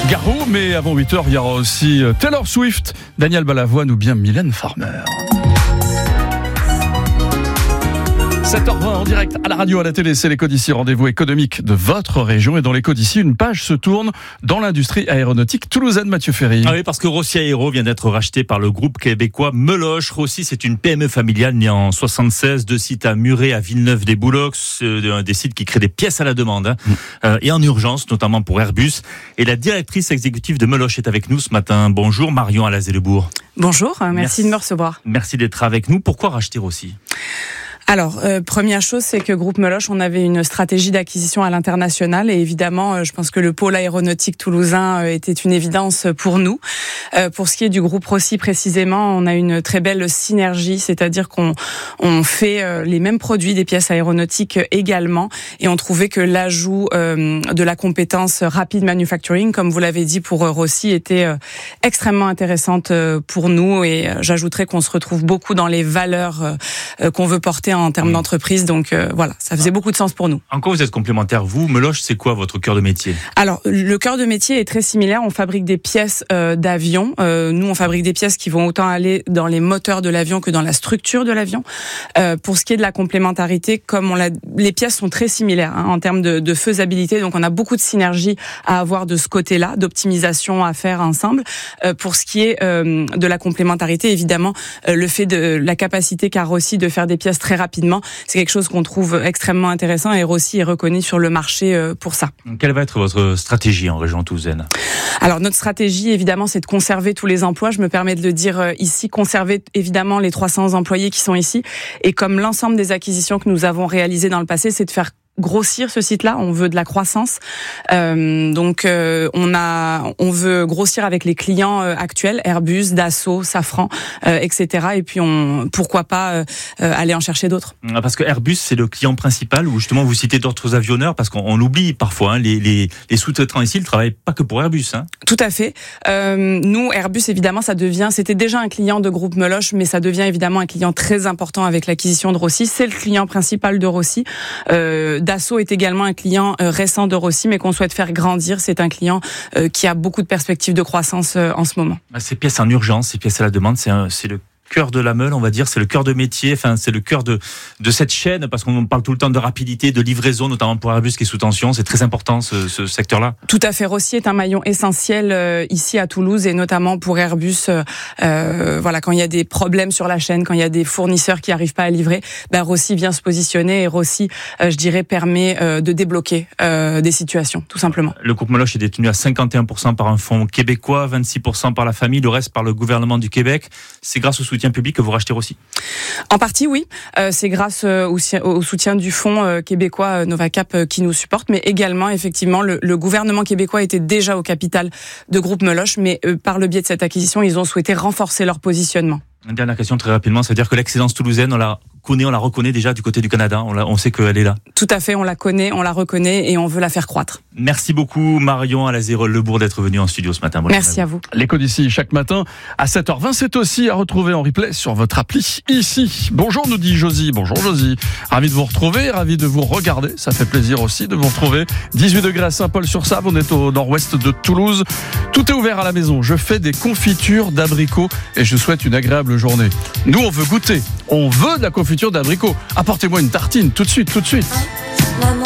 Garou, mais avant 8h, il y aura aussi Taylor Swift, Daniel Balavoine ou bien Mylène Farmer. 7h20 en direct à la radio, à la télé, c'est l'Écho d'ici, rendez-vous économique de votre région. Et dans l'Écho d'ici, une page se tourne dans l'industrie aéronautique toulousaine. Mathieu Ferry. Ah oui, parce que Rossi Aéro vient d'être racheté par le groupe québécois Meloche. Rossi, c'est une PME familiale née en 76, 2 sites à Muret, à Villeneuve-des-Boulocs, des sites qui créent des pièces à la demande et en urgence, notamment pour Airbus. Et la directrice exécutive de Meloche est avec nous ce matin. Bonjour Marion Alazé-Lebourg. Bonjour, merci de me recevoir. Merci d'être avec nous. Pourquoi racheter Rossi ? Alors, première chose, c'est que Groupe Meloche, on avait une stratégie d'acquisition à l'international et évidemment, je pense que le pôle aéronautique toulousain était une évidence pour nous. Pour ce qui est du groupe Rossi précisément, on a une très belle synergie, c'est-à-dire qu'on fait les mêmes produits, des pièces aéronautiques également, et on trouvait que l'ajout de la compétence rapid manufacturing, comme vous l'avez dit pour Rossi, était extrêmement intéressante pour nous, et j'ajouterais qu'on se retrouve beaucoup dans les valeurs qu'on veut porter en termes d'entreprise, donc voilà, ça faisait beaucoup de sens pour nous. En quoi vous êtes complémentaires, vous, Meloche, c'est quoi votre cœur de métier ? Alors, le cœur de métier est très similaire, on fabrique des pièces d'avion, nous on fabrique des pièces qui vont autant aller dans les moteurs de l'avion que dans la structure de l'avion. Pour ce qui est de la complémentarité, comme les pièces sont très similaires en termes de faisabilité, donc on a beaucoup de synergie à avoir de ce côté-là, d'optimisation à faire ensemble. Pour ce qui est de la complémentarité, évidemment, le fait de la capacité qu'a Rossi de faire des pièces très rapidement, c'est quelque chose qu'on trouve extrêmement intéressant, et Rossi est reconnu sur le marché pour ça. Quelle va être votre stratégie en région toulousaine ? Alors notre stratégie, évidemment, c'est de conserver tous les emplois. Je me permets de le dire ici, conserver évidemment les 300 employés qui sont ici. Et comme l'ensemble des acquisitions que nous avons réalisées dans le passé, c'est de faire grossir ce site-là, on veut de la croissance, donc on veut grossir avec les clients actuels, Airbus, Dassault, Safran, etc. Et puis pourquoi pas aller en chercher d'autres. Parce que Airbus c'est le client principal, ou justement vous citez d'autres avionneurs, parce qu'on l'oublie parfois, les sous-traitants ici, ils travaillent pas que pour Airbus. Tout à fait. Nous, Airbus évidemment, c'était déjà un client de groupe Meloche, mais ça devient évidemment un client très important avec l'acquisition de Rossi. C'est le client principal de Rossi. Dassault est également un client récent de Rossi, mais qu'on souhaite faire grandir. C'est un client qui a beaucoup de perspectives de croissance en ce moment. Ces pièces en urgence, ces pièces à la demande, c'est le cœur de la meule, on va dire, c'est le cœur de métier, enfin c'est le cœur de cette chaîne, parce qu'on parle tout le temps de rapidité, de livraison, notamment pour Airbus qui est sous tension. C'est très important ce secteur-là. Tout à fait. Rossi est un maillon essentiel ici à Toulouse, et notamment pour Airbus. Voilà, quand il y a des problèmes sur la chaîne, quand il y a des fournisseurs qui n'arrivent pas à livrer, Rossi vient se positionner, et Rossi, je dirais, permet de débloquer des situations, tout simplement. Le groupe Meloche est détenu à 51% par un fonds québécois, 26% par la famille, le reste par le gouvernement du Québec. C'est grâce au soutien public que vous rachetez Rossi ? En partie, oui. C'est grâce au soutien du fonds québécois Novacap qui nous supporte, mais également, effectivement, le gouvernement québécois était déjà au capital de Groupe Meloche, mais par le biais de cette acquisition, ils ont souhaité renforcer leur positionnement. Une dernière question très rapidement, c'est-à-dire que l'excellence toulousaine, on la reconnaît déjà du côté du Canada, on sait qu'elle est là. Tout à fait, on la connaît, on la reconnaît, et on veut la faire croître. Merci beaucoup Marion Alazé-Lebourg d'être venue en studio ce matin. Merci à vous. L'Écho d'ici chaque matin à 7h20, c'est aussi à retrouver en replay sur votre appli ici. Bonjour, nous dit Josie. Bonjour Josie. Ravi de vous retrouver, ravi de vous regarder. Ça fait plaisir aussi de vous retrouver. 18 degrés à Saint-Paul-sur-Save, on est au nord-ouest de Toulouse. Tout est ouvert à la maison. Je fais des confitures d'abricots et je souhaite une agréable journée. Nous, on veut goûter. On veut de la confiture d'abricots. Apportez-moi une tartine tout de suite.